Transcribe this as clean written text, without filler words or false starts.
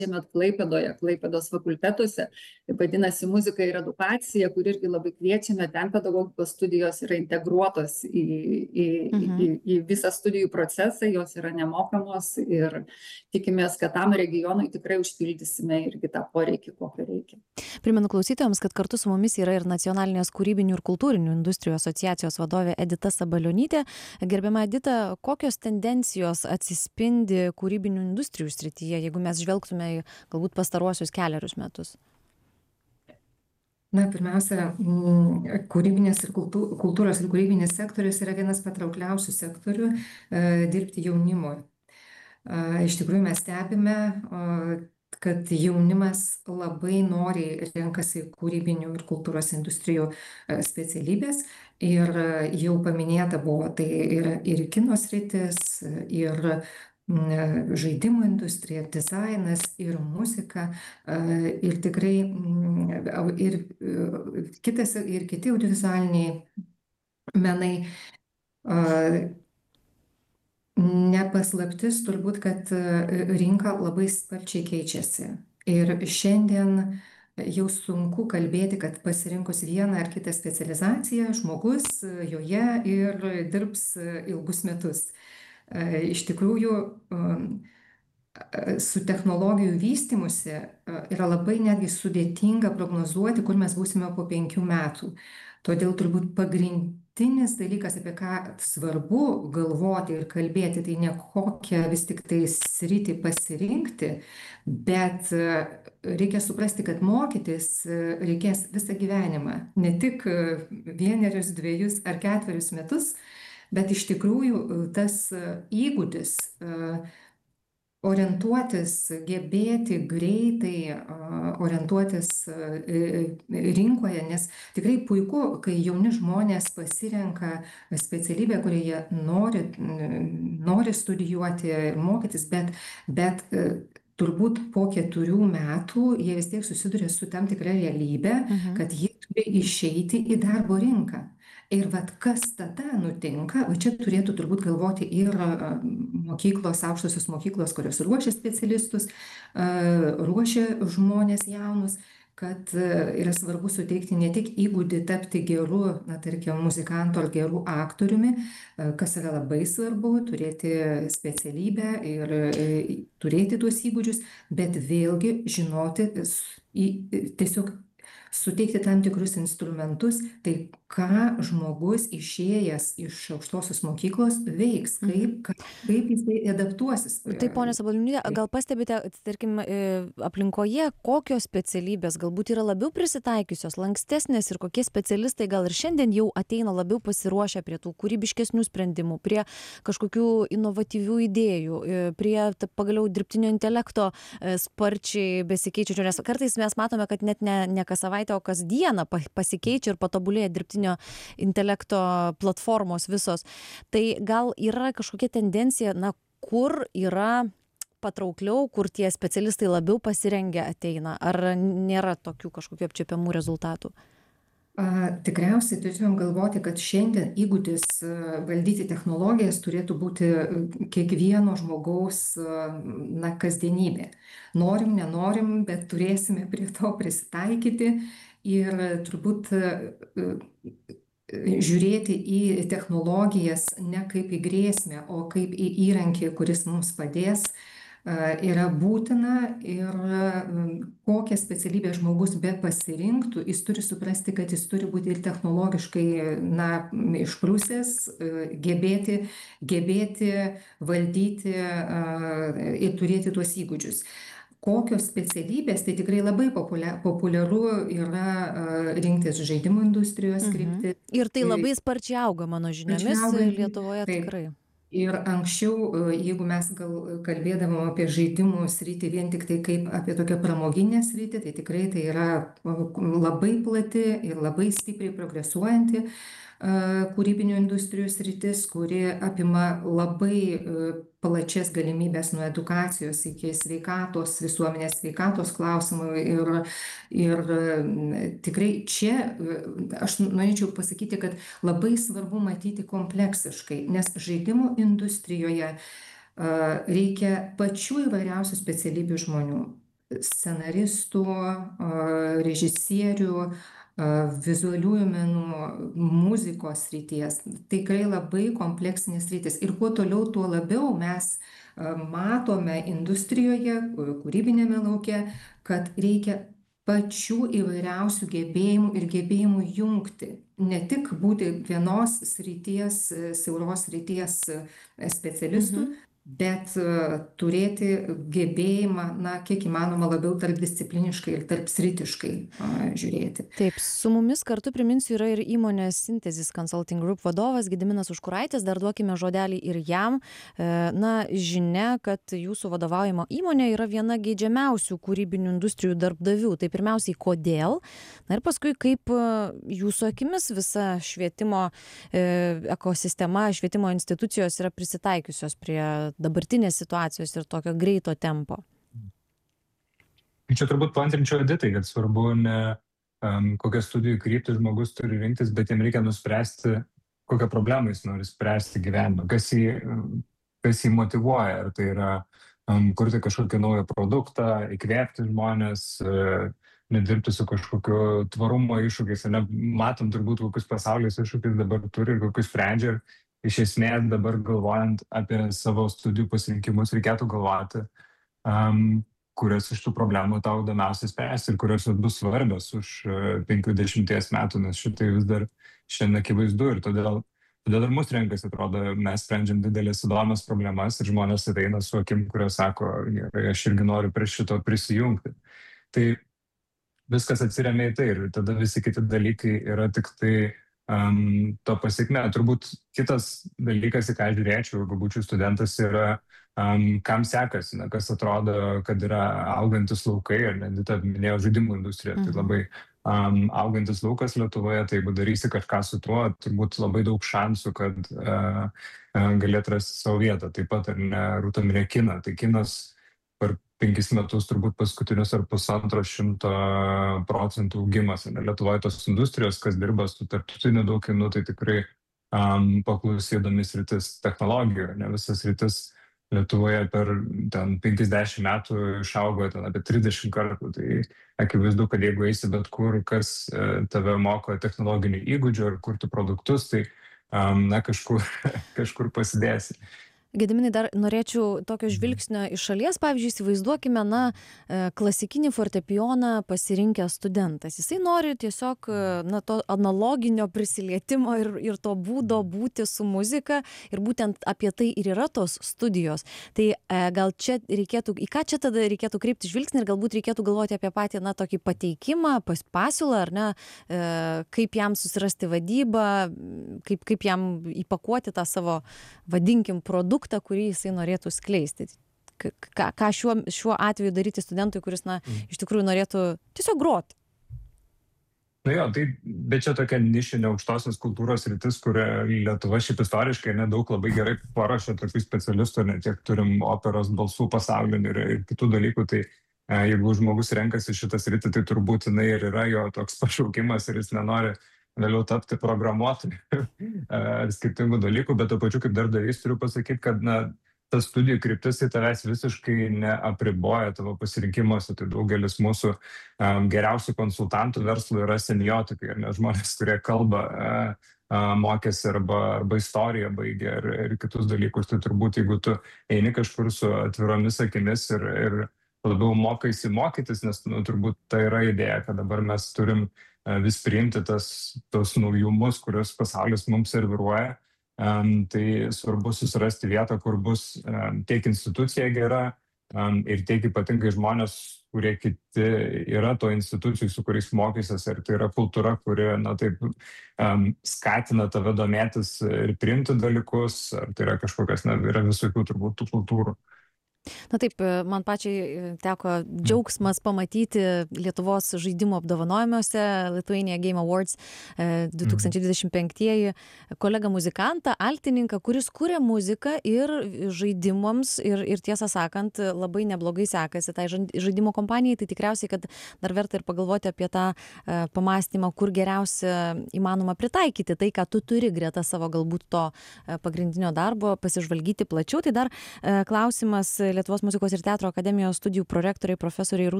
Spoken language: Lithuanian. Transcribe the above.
šiemet Klaipėdos fakultetuose, tai vadinasi muzika ir edukacija, kur irgi labai kviečiame, ten pedagogikos studijos yra integruotos į visą studijų procesą, jos yra nemokamos ir tikimės, kad tam regionui tikrai užpildysime irgi tą poreikį, kokio reikia. Primenu klausytojams, kad kartu su mumis yra ir Nacionalinės kūrybinių ir kultūrinių industrijų asociacijos vadovė Edita Sabalionytė. Gerbiama Edita, kokios tendencijos atsispindi kūrybinių industrijų srityje, jeigu mes žvelgtume į galbūt pastaruosius kelerius metus? Na, pirmiausia, kūrybinės ir kultūros ir kūrybinis sektorius yra vienas patraukliausių sektorių dirbti jaunimui. Iš tikrųjų mes stebime, kad jaunimas labai noriai renkasi kūrybinių ir kultūros industrijų specialybės ir jau paminėta buvo, tai yra ir kino sritis, ir žaidimų industrija, dizainas, ir muzika, ir tikrai ir kiti audiovizualiniai menai. Nepaslaptis turbūt, kad rinka labai sparčiai keičiasi. Ir šiandien jau sunku kalbėti, kad pasirinkus vieną ar kitą specializaciją, žmogus joje ir dirbs ilgus metus. Iš tikrųjų, su technologijų vystymusi yra labai netgi sudėtinga prognozuoti, kur mes būsime po 5 metų. Todėl turbūt pagrindinis dalykas, apie ką svarbu galvoti ir kalbėti, tai ne kokią vis tik tai sritį pasirinkti, bet reikia suprasti, kad mokytis reikės visą gyvenimą, ne tik 1, 2 ar 4 metus, bet iš tikrųjų tas įgūdis orientuotis, gebėti greitai orientuotis rinkoje, nes tikrai puiku, kai jauni žmonės pasirenka specialybę, kurią jie nori studijuoti ir mokytis, bet turbūt po 4 metų jie vis tiek susiduria su tam tikra realybė, kad jie turi išeiti į darbo rinką. Ir vat kas tada nutinka, o čia turėtų turbūt galvoti ir mokyklos, aukštosios mokyklos, kurios ruošia specialistus, ruošia žmonės jaunus, kad yra svarbu suteikti ne tik įgūdį tapti geru, na, tarkim, muzikantu ar geru aktoriumi, kas yra labai svarbu, turėti specialybę ir turėti tuos įgūdžius, bet vėlgi žinoti, tiesiog suteikti tam tikrus instrumentus, tai ką žmogus išėjęs iš aukštosios mokyklos veiks, kaip jisai adaptuosis. Taip, ponia Sabalionytė, gal pastebite, tarkim, aplinkoje, kokios specialybės galbūt yra labiau prisitaikiusios, lankstesnės ir kokie specialistai gal ir šiandien jau ateina labiau pasiruošę prie tų kūrybiškesnių sprendimų, prie kažkokių inovatyvių idėjų, prie pagaliau dirbtinio intelekto sparčiai besikeičiančio, nes kartais mes matome, kad net ne kas savaitę, o kas dieną pasikeičia ir patobulėja dirbtinio intelekto platformos visos. Tai gal yra kažkokia tendencija, na, kur yra patraukliau, kur tie specialistai labiau pasirengę ateina, ar nėra tokių kažkokių apčiuopiamų rezultatų? Tikriausiai turėtumėm galvoti, kad šiandien įgūdis valdyti technologijas turėtų būti kiekvieno žmogaus kasdienybė. Norim, nenorim, bet turėsime prie to prisitaikyti ir turbūt žiūrėti į technologijas ne kaip į grėsmę, o kaip į įrankį, kuris mums padės, yra būtina ir kokią specialybę žmogus be pasirinktų, jis turi suprasti, kad jis turi būti ir technologiškai išprusęs, gebėti valdyti ir turėti tuos įgūdžius. Kokios specialybės, tai tikrai labai populiaru yra rinktis žaidimų industrijos kryptį. Ir tai labai sparčiai auga, mano žiniomis, Lietuvoje tikrai. Ir anksčiau, jeigu mes kalbėdavom apie žaidimų sritį vien tik tai kaip apie tokią pramoginę sritį, tai tikrai tai yra labai plati ir labai stipriai progresuojanti kūrybinių industrijų sritis, kuri apima labai plačias galimybės nuo edukacijos iki sveikatos, visuomenės sveikatos klausimų ir tikrai čia aš norėčiau pasakyti, kad labai svarbu matyti kompleksiškai, nes žaidimų industrijoje reikia pačių įvairiausių specialybių žmonių. scenaristų, režisierių, vizualiųjų menų, muzikos srities. Tikrai labai kompleksinės sritis. Ir kuo toliau, tuo labiau mes matome industrijoje, kūrybinėme lauke, kad reikia pačių įvairiausių gebėjimų ir gebėjimų jungti. Ne tik būti vienos srities, siauros srities specialistų, bet turėti gebėjimą, kiek įmanoma labiau tarpdiscipliniškai ir tarpsritiškai žiūrėti. Taip, su mumis kartu, priminsiu, yra ir įmonės Synthesis Consulting Group vadovas Gediminas Užkuraitis, dar duokime žodelį ir jam. Žinia, kad jūsų vadovaujama įmonė yra viena geidžiamiausių kūrybinių industrijų darbdavių. Tai pirmiausiai, kodėl? Na ir paskui, kaip jūsų akimis visa švietimo ekosistema, švietimo institucijos yra prisitaikiusios prie dabartinės situacijos ir tokio greito tempo. Čia turbūt paantrinčiau Editai, kad svarbu ne kokią studijų kryptį žmogus turi rinktis, bet jam reikia nuspręsti, kokią problemą jis nori spręsti gyvenime, kas jį motyvuoja. Ar tai yra kurti kažkokį naują produktą, įkvėpti žmonės, nedirbti su kažkokiu tvarumo iššūkiais. Matom turbūt, kokius pasaulis iššūkius dabar turi ir kokius sprendžia. Iš esmės dabar galvojant apie savo studijų pasirinkimus reikėtų galvoti, kurias iš tų problemų tau įdomiausia spręsti ir kurios bus svarbios už 50 metų, nes šitai vis dar šiandien akivaizdu ir todėl ir mus renkasi, atrodo, mes sprendžiam didelės įdomias problemas ir žmonės ateina su akim, kurios sako, aš irgi noriu prie šito prisijungti. Tai viskas atsiremia į tai ir tada visi kiti dalykai yra tik tai to pasekmė. Turbūt kitas dalykas, į ką žiūrėčiau, jeigu būčiau studentas, yra kam sekasi, kas atrodo, kad yra augantis laukai, ir Edita minėjo žaidimų industriją, tai labai augantis laukas Lietuvoje, tai jeigu darysi kažką su tuo, turbūt labai daug šansų, kad galėtų rasti savo vietą. Taip pat, ar ne, Rūta minėjo kiną, tai kinas per 5 metus turbūt paskutinius ar 150% augimas. Lietuvoje tos industrijos, kas dirba su tarptautiniu daug kinu, tai tikrai paklausydami sritis technologijų, ne visas sritis Lietuvoje per 50 metų išaugo apie 30 kartų. Tai akivaizdu, kad jeigu eisi bet kur, kas tave moko technologinių įgūdžių ar kurti produktus, tai kažkur pasidėsi. Gediminai, dar norėčiau tokio žvilgsnio iš šalies. Pavyzdžiui, įsivaizduokime, klasikinį fortepijoną pasirinkęs studentas. Jisai nori tiesiog to analoginio prisilietimo ir to būdo būti su muzika. Ir būtent apie tai ir yra tos studijos. Tai gal čia reikėtų, į ką čia tada reikėtų kreipti žvilgsnį ir galbūt reikėtų galvoti apie patį, tokį pateikimą, pasiūlą, ar ne, kaip jam susirasti vadybą, kaip jam įpakuoti tą savo, vadinkim, produktą, kurį jisai norėtų skleisti. Ką šiuo atveju daryti studentui, kuris, iš tikrųjų norėtų tiesiog groti? Bet čia tokia nišinė aukštosios kultūros sritis, kur Lietuva šiaip istoriškai nedaug labai gerai paruošia tokių specialistų, ne tiek turim operos balsų pasaulinių ir kitų dalykų, tai jeigu žmogus renkasi šitą sritį, tai turbūt jinai ir yra jo toks pašaukimas ir jis nenori vėliau tapti programuotoju ar skirtingų dalykų, bet to pačiu kaip darbdavys turiu pasakyti, kad tas studijų kryptis tai tavęs visiškai neapriboja tavo pasirinkimuose. Tai daugelis mūsų geriausių konsultantų verslo yra semiotikai, ar ne, žmonės, kurie kalba mokėsi arba istoriją baigė ir kitus dalykus. Tai turbūt, jeigu tu eini kažkur su atviromis akimis ir labiau mokaisi mokytis, nes turbūt tai yra idėja, kad dabar mes turim vis priimti tos naujumus, kurios pasaulis mums serviruoja. Tai svarbu susirasti vietą, kur bus tiek institucija gera ir tiek ypatingai žmonės, kurie kiti yra to institucijų, su kuriais mokysies, ir tai yra kultūra, kuri taip skatina tave domėtis ir priimti dalykus, ar tai yra kažkokias, yra visokių turbūt tų kultūrų. Taip, man pačiai teko džiaugsmas pamatyti Lietuvos žaidimų apdovanojimuose Lithuania Game Awards 2025 kolegą muzikantą, altininką, kuris kuria muziką ir žaidimams ir tiesą sakant, labai neblogai sekasi tai žaidimo kompanijai. Tai tikriausiai, kad dar verta ir pagalvoti apie tą pamąstymą, kur geriausia įmanoma pritaikyti tai, ką tu turi greta savo galbūt to pagrindinio darbo, pasižvalgyti plačiau. Tai dar klausimas Lietuvos muzikos ir teatro akademijos studijų prorektoriai profesoriai Rūtai